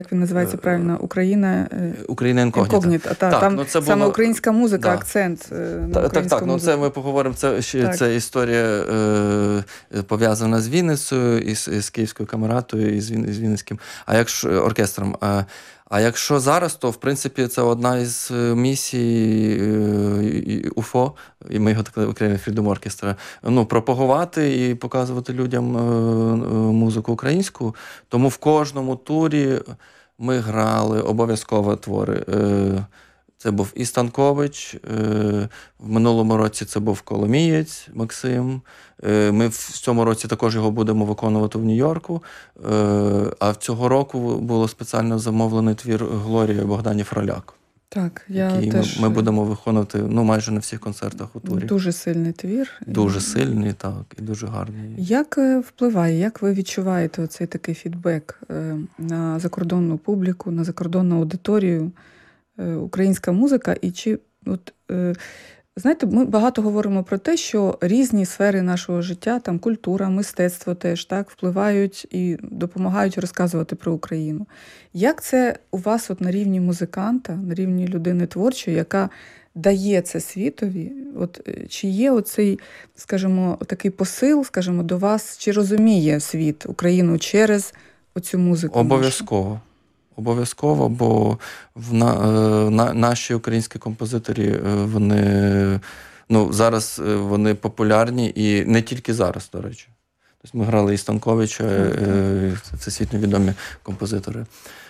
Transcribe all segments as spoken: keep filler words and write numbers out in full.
Як він називається правильно? Україна... Україна інкогніта. Інкогніта, та, так, там ну, це саме було... українська музика, да. акцент на так, українську так, так, музику. ну це ми поговоримо, це, це історія е, пов'язана з Вінницею, із, із Київською камератою, і з, Він, з Вінницьким а якщо, оркестром. А, а якщо зараз, то, в принципі, це одна із місій е, УФО, і ми його так окремо Freedom Orchestra, ну, пропагувати і показувати людям е, музику українську. Тому в кожному турі ми грали обов'язково твори. Це був і Станкович, в минулому році це був Коломієць Максим. Ми в цьому році також його будемо виконувати в Нью-Йорку. А в цього року було спеціально замовлений твір Глорії Богдані Фроляк. Так, я який теж... ми, ми будемо виконувати ну, майже на всіх концертах у турі. Дуже сильний твір. Дуже сильний, так, і дуже гарний. Як впливає, як ви відчуваєте оцей такий фідбек на закордонну публіку, на закордонну аудиторію, українська музика? І чи, от, знаєте, ми багато говоримо про те, що різні сфери нашого життя, там культура, мистецтво теж, так, впливають і допомагають розказувати про Україну. Як це у вас от на рівні музиканта, на рівні людини творчої, яка дає це світові? От, чи є оцей, скажімо, такий посил, скажімо, до вас, чи розуміє світ Україну через оцю музику? Обов'язково. Обов'язково, бо в на, на, наші українські композиторі, вони, ну, зараз вони популярні, і не тільки зараз, до речі. Тобто ми грали і Станковича, mm-hmm. всесвітньо відомі композитори.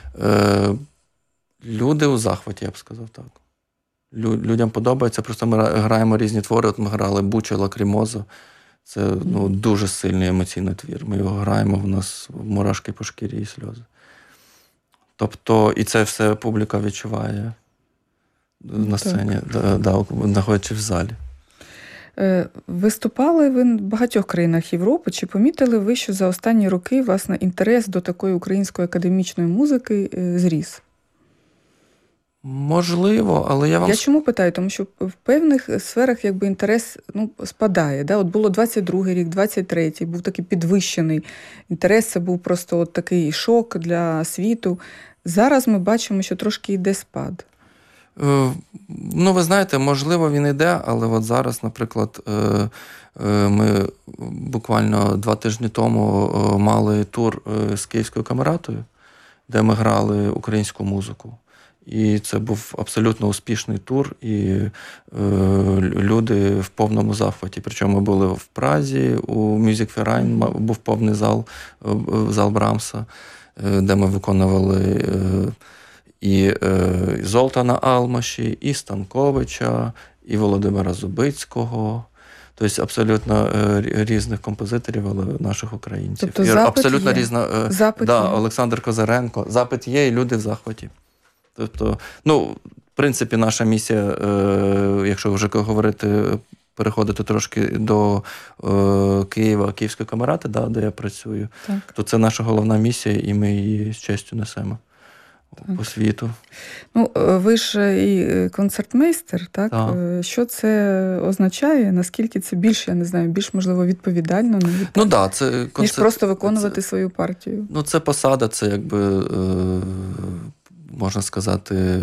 Люди у захваті, я б сказав так. Людям подобається, просто ми граємо різні твори. От ми грали Буча, Лакрімоза. Це ну, дуже сильний емоційний твір. Ми його граємо, в нас мурашки по шкірі і сльози. Тобто, і це все публіка відчуває на сцені, да, да, знаходячись в залі. Виступали ви в багатьох країнах Європи. Чи помітили ви, що за останні роки, власне, інтерес до такої української академічної музики зріс? Можливо, але я вам... Я чому питаю? Тому що в певних сферах якби інтерес ну, спадає. Да? От було двадцять другий рік, двадцять третій, був такий підвищений інтерес, це був просто от такий шок для світу. Зараз ми бачимо, що трошки йде спад. Ну, ви знаєте, можливо, він йде, але от зараз, наприклад, ми буквально два тижні тому мали тур з Київською камератою, де ми грали українську музику. І це був абсолютно успішний тур, і е, люди в повному захваті. Причому ми були в Празі, у Music Verein був повний зал, зал Брамса, е, де ми виконували е, і е, Золтана Алмаші, і Станковича, і Володимира Зубицького. Тобто абсолютно е, різних композиторів, але наших українців. Тобто запит абсолютно є. різна. Е, запит да, є. Олександр Козаренко. Запит є, і люди в захваті. Тобто, ну, в принципі, наша місія, е, якщо вже говорити, переходити трошки до е, Києва, Київської камерати, да, де я працюю, так. то це наша головна місія, і ми її з честю несемо так. по світу. Ну, ви ж і концертмейстер, так? так? Що це означає? Наскільки це більш, я не знаю, більш, можливо, відповідально, не відповідально, ну, да, це концерт... ніж просто виконувати це... свою партію? Ну, це посада, це якби... Е... можна сказати,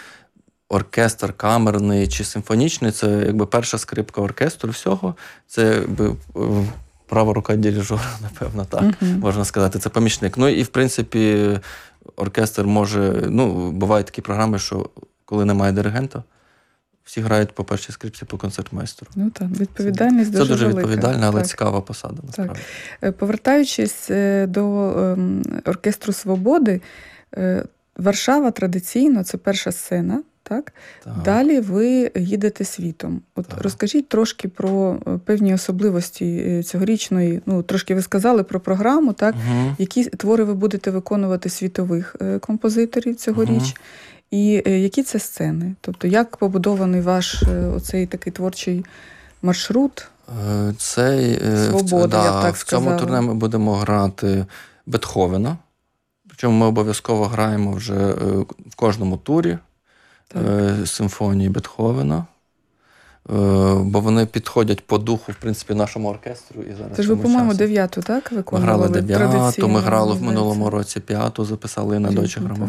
оркестр камерний чи симфонічний, це якби перша скрипка оркестру всього, це якби права рука дирижера, напевно, так, uh-huh. можна сказати, це помічник. Ну і, в принципі, оркестр може, ну, бувають такі програми, що коли немає диригента, всі грають по першій скрипці по концертмейстеру. Ну так, відповідальність це, дуже Це дуже велика. відповідальна, але так. цікава посада, насправді. Так. Повертаючись до оркестру «Свободи», Варшава традиційно – це перша сцена, так? Так. Далі ви їдете світом. От так. Розкажіть трошки про певні особливості цьогорічної, ну, трошки ви сказали про програму, так? Угу. Які твори ви будете виконувати світових композиторів цьогоріч, угу. і які це сцени? Тобто, як побудований ваш оцей такий творчий маршрут? Цей, Свобода, да, я б так в цьому сказала. турне ми будемо грати Бетховена. Причому ми обов'язково граємо вже в кожному турі так. симфонії Бетховена. бо вони підходять по духу, в принципі, нашому оркестру. І зараз Це ж ви, по-моєму, дев'яту, так, виконували? Ми грали дев'яту, ми грали в минулому році п'яту, записали на Deutsche Grammophon.